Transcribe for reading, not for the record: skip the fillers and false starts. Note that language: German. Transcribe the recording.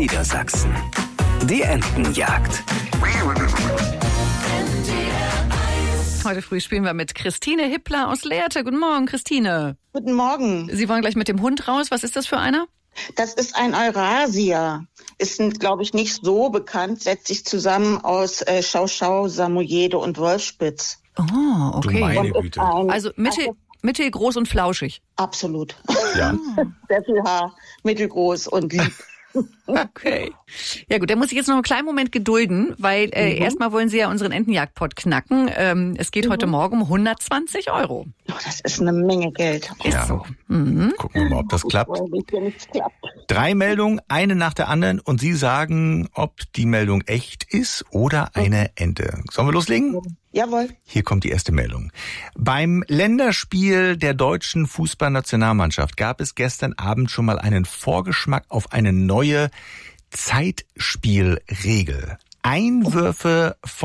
Niedersachsen. Die Entenjagd. Heute früh spielen wir mit Christine Hippler aus Lehrte. Guten Morgen, Christine. Guten Morgen. Sie wollen gleich mit dem Hund raus. Was ist das für einer? Das ist ein Eurasier. Ist, glaube ich, nicht so bekannt. Setzt sich zusammen aus Schauschau, Samoyede und Wolfspitz. Oh, okay. Du meine Güte. Also mittelgroß und flauschig. Absolut. Ja. Sehr viel Haar, mittelgroß und lieb. Okay. Ja gut, da muss ich jetzt noch einen kleinen Moment gedulden, weil erstmal wollen Sie ja unseren Entenjagdpot knacken. Es geht heute Morgen um 120 €. Oh, das ist eine Menge Geld. Ist so. Gucken wir mal, ob das klappt. 3 Meldungen, eine nach der anderen, und Sie sagen, ob die Meldung echt ist oder eine Ente. Sollen wir loslegen? Jawohl. Hier kommt die erste Meldung. Beim Länderspiel der deutschen Fußballnationalmannschaft gab es gestern Abend schon mal einen Vorgeschmack auf eine neue Zeitspielregel. Einwürfe